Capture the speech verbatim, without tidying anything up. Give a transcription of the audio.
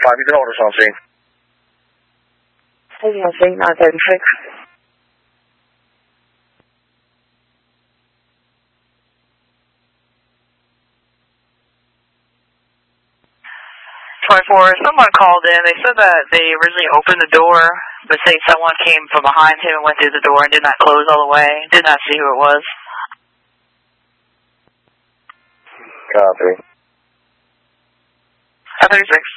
five, you can hold us on scene. Holding on scene, nine thirty-six. twenty-four, someone called in. They said that they originally opened the door, but saying someone came from behind him and went through the door and did not close all the way. Did not see who it was. Copy. nine thirty-six.